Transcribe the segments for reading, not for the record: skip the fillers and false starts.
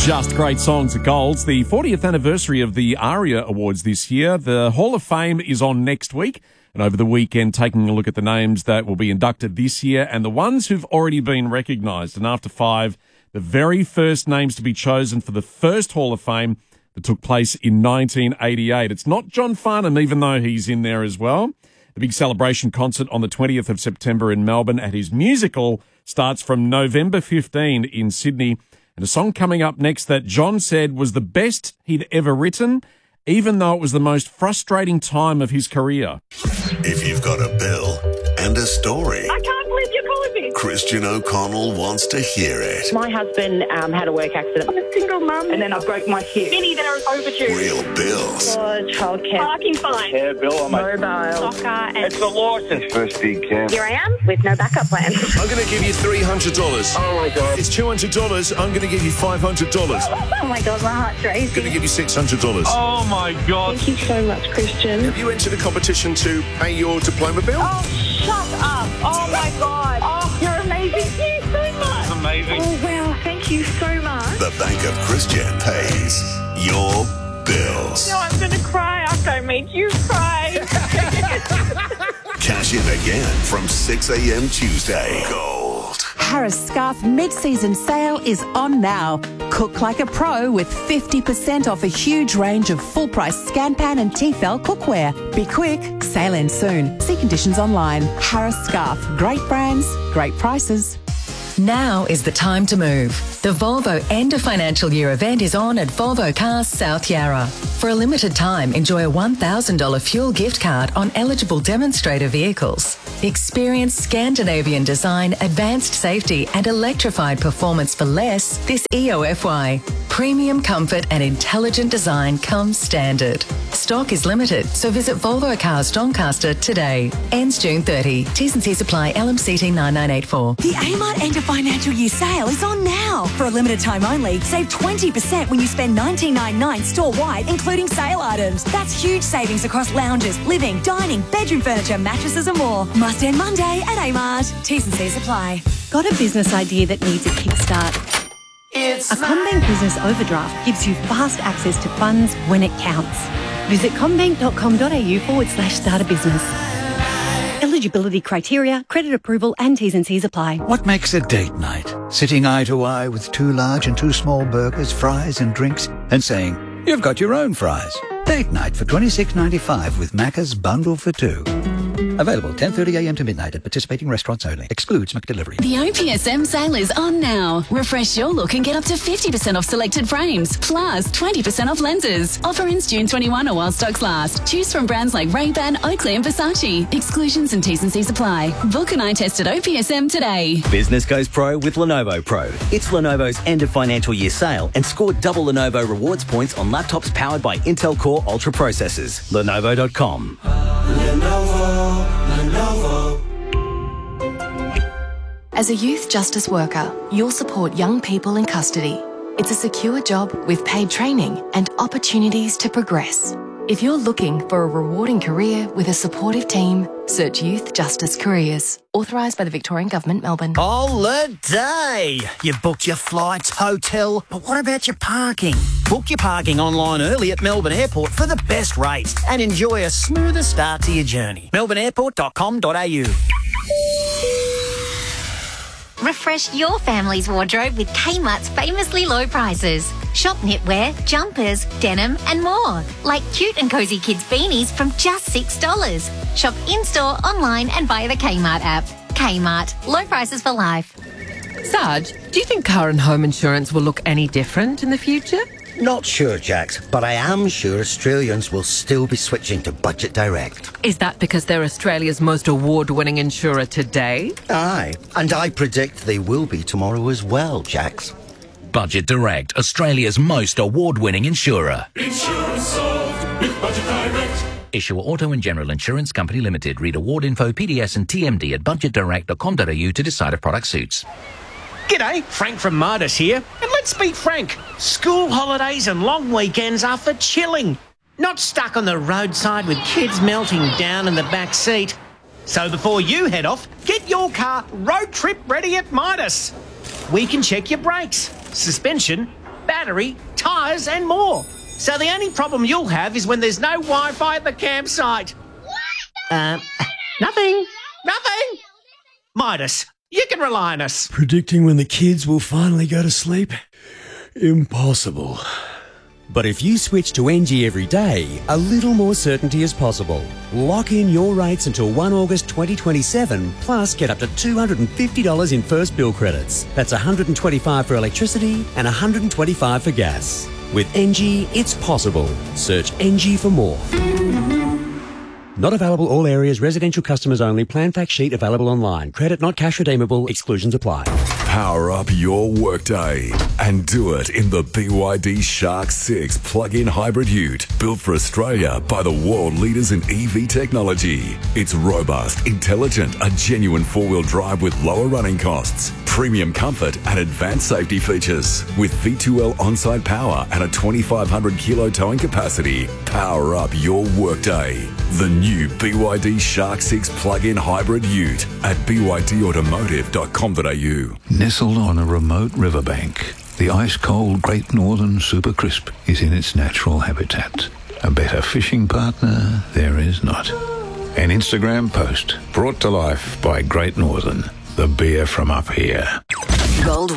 Just great songs at Golds. The 40th anniversary of the ARIA Awards this year. The Hall of Fame is on next week. And over the weekend, taking a look at the names that will be inducted this year and the ones who've already been recognised. And after 5, the very first names to be chosen for the first Hall of Fame that took place in 1988. It's not John Farnham, even though he's in there as well. The big celebration concert on the 20th of September in Melbourne at his musical starts from November 15 in Sydney. And a song coming up next that John said was the best he'd ever written, even though it was the most frustrating time of his career. If you've got a bill and a story, I can't believe you're calling me. Christian O'Connell wants to hear it. My husband had a work accident. I'm a single mum. And then I broke my hip. Vinny, they're overdue. Real bills. Childcare. Parking fine. Yeah, Bill, Mobile. Soccer. And it's the license. First big camp. here I am with no backup plan. I'm going to give you $300. Oh, my God. It's $200. I'm going to give you $500. Oh my God, my heart's racing. Going to give you $600. Oh, my God. Thank you so much, Christian. Have you entered a competition to pay your diploma bill? Oh, shut up. Oh my God. Oh, you're amazing. Thank you so much. Amazing. Oh, wow. Thank you so much. The Bank of Christian pays your bills. No, I'm going to cry after I made you cry. Cash in again from 6 a.m. Tuesday. Gold. Harris Scarf mid-season sale is on now. Cook like a pro with 50% off a huge range of full-price Scanpan and Tefal cookware. Be quick, sale ends soon. See conditions online. Harris Scarf, great brands, great prices. Now is the time to move. The Volvo End of Financial Year event is on at Volvo Cars South Yarra. For a limited time, enjoy a $1,000 fuel gift card on eligible demonstrator vehicles. Experience Scandinavian design, advanced safety and electrified performance for less this EOFY. Premium comfort and intelligent design comes standard. Stock is limited, so visit Volvo Cars Doncaster today. Ends June 30. T's and C's apply. LMCT 9984. The Amart End of Financial Year sale is on now. For a limited time only, save 20% when you spend $19.99 store-wide, including sale items. That's huge savings across lounges, living, dining, bedroom furniture, mattresses and more. Must end Monday at Amart. T's and C's apply. Got a business idea that needs a kickstart? A CommBank Business Overdraft gives you fast access to funds when it counts. Visit commbank.com.au/start a business. Eligibility criteria, credit approval and T's and C's apply. What makes a date night? Sitting eye to eye with 2 large and 2 small burgers, fries and drinks and saying, you've got your own fries. Date night for $26.95 with Macca's Bundle for 2. Available 10:30am to midnight at participating restaurants only. Excludes McDelivery. The OPSM sale is on now. Refresh your look and get up to 50% off selected frames, plus 20% off lenses. Offer ends June 21 or while stocks last. Choose from brands like Ray-Ban, Oakley and Versace. Exclusions and T's and C's apply. Book an eye test at OPSM today. Business goes pro with Lenovo Pro. It's Lenovo's end of financial year sale and score double Lenovo rewards points on laptops powered by Intel Core Ultra processors. Lenovo.com. As a youth justice worker, you'll support young people in custody. It's a secure job with paid training and opportunities to progress. If you're looking for a rewarding career with a supportive team, search Youth Justice Careers. Authorised by the Victorian Government, Melbourne. Holiday! You've booked your flights, hotel, but what about your parking? Book your parking online early at Melbourne Airport for the best rates and enjoy a smoother start to your journey. melbourneairport.com.au. Refresh your family's wardrobe with Kmart's famously low prices. Shop knitwear, jumpers, denim and more. Like cute and cosy kids beanies from just $6. Shop in-store, online and via the Kmart app. Kmart. Low prices for life. Sarge, do you think car and home insurance will look any different in the future? Not sure, Jax, but I am sure Australians will still be switching to Budget Direct. Is that because they're Australia's most award-winning insurer today? Aye, and I predict they will be tomorrow as well, Jax. Budget Direct, Australia's most award-winning insurer. Insurance solved with Budget Direct. Issuer Auto and General Insurance Company Limited. Read award info, PDS and TMD at budgetdirect.com.au to decide if product suits. G'day, Frank from Martis here. And let's be frank, school holidays and long weekends are for chilling, not stuck on the roadside with kids melting down in the back seat. So before you head off, get your car road trip ready at Midas. We can check your brakes, suspension, battery, battery, tyres and more. So the only problem you'll have is when there's no Wi-Fi at the campsite. Nothing. Midas, you can rely on us. Predicting when the kids will finally go to sleep? Impossible. But if you switch to NG every day, a little more certainty is possible. Lock in your rates until 1 August 2027, plus get up to $250 in first bill credits. That's $125 for electricity and $125 for gas. With NG, it's possible. Search NG for more. Not available all areas, residential customers only. Plan fact sheet available online. Credit not cash redeemable. Exclusions apply. Power up your workday and do it in the BYD Shark 6 plug-in hybrid ute, built for Australia by the world leaders in EV technology. It's robust, intelligent, a genuine four-wheel drive with lower running costs, premium comfort and advanced safety features. With V2L on-site power and a 2,500 kilo towing capacity, power up your workday. The new BYD Shark 6 plug-in hybrid ute at bydautomotive.com.au. Nestled on a remote riverbank, the ice-cold Great Northern Super Crisp is in its natural habitat. A better fishing partner there is not. An Instagram post brought to life by Great Northern, the beer from up here. Gold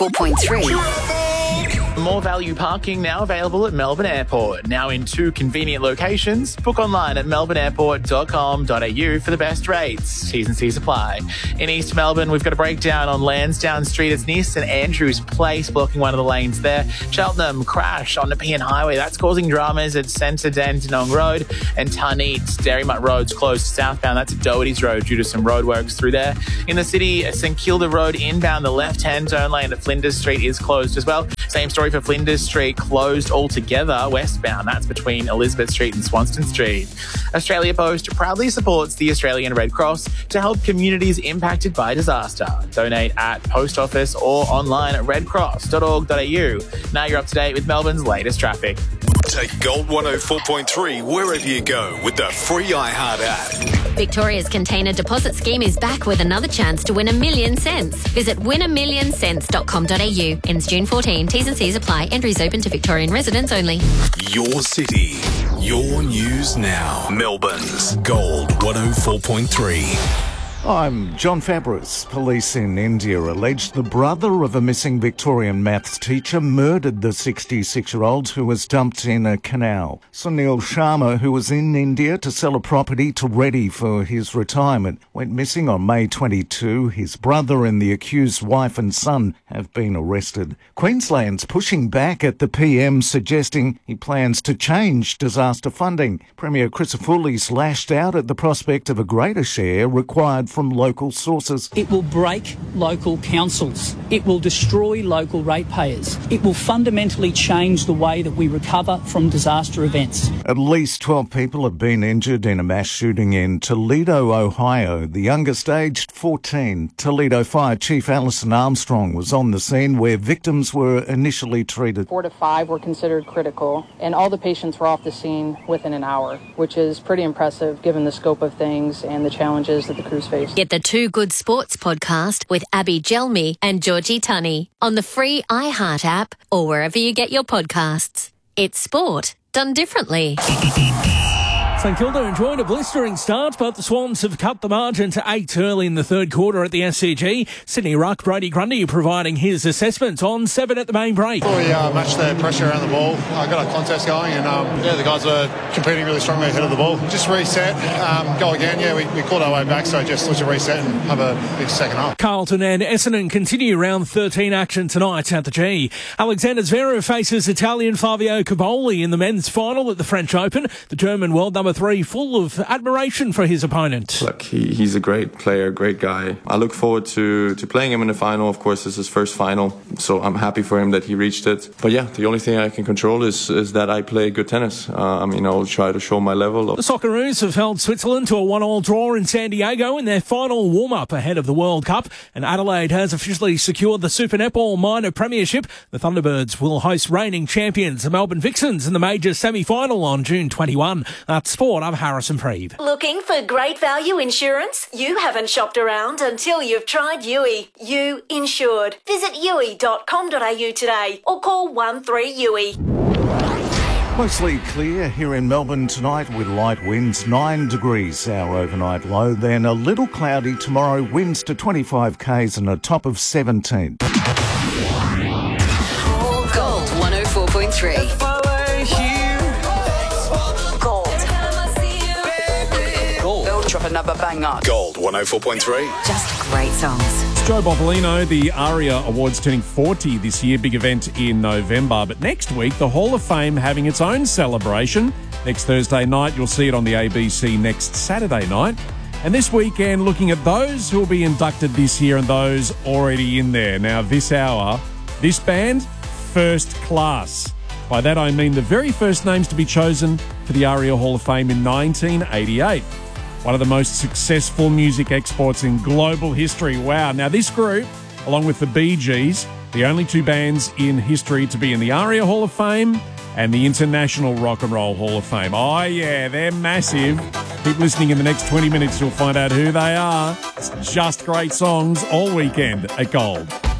104.3. More value parking now available at Melbourne Airport. Now in 2 convenient locations. Book online at melbourneairport.com.au for the best rates. T's and C's apply. In East Melbourne, we've got a breakdown on Lansdowne Street. It's near St Andrews Place, blocking one of the lanes there. Cheltenham crash on Nepean Highway. That's causing dramas at Centre Dandenong Road. And Tarneet, Dairymutt Road's closed southbound. That's at Doherty's Road due to some roadworks through there. In the city, St Kilda Road inbound, the left-hand turn lane at Flinders Street is closed as well. Same story for Flinders Street, closed altogether westbound. That's between Elizabeth Street and Swanston Street. Australia Post proudly supports the Australian Red Cross to help communities impacted by disaster. Donate at post office or online at redcross.org.au. Now you're up to date with Melbourne's latest traffic. Take Gold 104.3 wherever you go with the free iHeart app. Victoria's container deposit scheme is back with another chance to win $1 million cents. Visit winamillion.com.au. Ends June 14. T's and C's apply. Entries open to Victorian residents only. Your city, your news now. Melbourne's Gold 104.3. I'm John Fabris. Police in India allege the brother of a missing Victorian maths teacher murdered the 66-year-old who was dumped in a canal. Sunil Sharma, who was in India to sell a property to ready for his retirement, went missing on May 22. His brother and the accused's wife and son have been arrested. Queensland's pushing back at the PM, suggesting he plans to change disaster funding. Premier Chrysopoulos lashed out at the prospect of a greater share required from local sources. It will break local councils. It will destroy local ratepayers. It will fundamentally change the way that we recover from disaster events. At least 12 people have been injured in a mass shooting in Toledo, Ohio. The youngest aged 14. Toledo Fire Chief Alison Armstrong was on the scene where victims were initially treated. 4 to 5 were considered critical, and all the patients were off the scene within an hour, which is pretty impressive given the scope of things and the challenges that the crews face. Get the Two Good Sports podcast with Abby Gelmi and Georgie Tunney on the free iHeart app or wherever you get your podcasts. It's sport done differently. St Kilda enjoyed a blistering start, but the Swans have cut the margin to 8 early in the third quarter at the SCG. Sydney ruck Brody Grundy providing his assessment on 7 at the main break. We matched the pressure around the ball. I got a contest going and the guys were competing really strongly ahead of the ball. Just reset, go again. We caught our way back, so just let's reset and have a big second half. Carlton and Essendon continue round 13 action tonight at the G. Alexander Zverev faces Italian Fabio Caboli in the men's final at the French Open. The German world number 3 full of admiration for his opponent. Look, he's a great player, great guy. I look forward to playing him in the final. Of course, it's his first final, so I'm happy for him that he reached it. But yeah, the only thing I can control is that I play good tennis. I'll try to show my level. The Socceroos have held Switzerland to a 1-1 draw in San Diego in their final warm-up ahead of the World Cup, and Adelaide has officially secured the Super Netball Minor Premiership. The Thunderbirds will host reigning champions, the Melbourne Vixens, in the major semi-final on June 21. That's support, I'm Harrison Preeve. Looking for great value insurance? You haven't shopped around until you've tried Yui. You insured. Visit yui.com.au today or call 13-YUI. Mostly clear here in Melbourne tonight with light winds, 9 degrees our overnight low. Then a little cloudy tomorrow, winds to 25 k's and a top of 17. Gold 104.3. Gold. Drop another banger. Gold 104.3. Just great songs. Joe Boffolino, the ARIA Awards turning 40 this year, big event in November. But next week, the Hall of Fame having its own celebration. Next Thursday night, you'll see it on the ABC next Saturday night. And this weekend, looking at those who will be inducted this year and those already in there. Now, this hour, this band, First Class. By that, I mean the very first names to be chosen for the ARIA Hall of Fame in 1988. One of the most successful music exports in global history. Wow. Now, this group, along with the Bee Gees, the only two bands in history to be in the ARIA Hall of Fame and the International Rock and Roll Hall of Fame. Oh, yeah, they're massive. Keep listening in the next 20 minutes. You'll find out who they are. It's just great songs all weekend at Gold.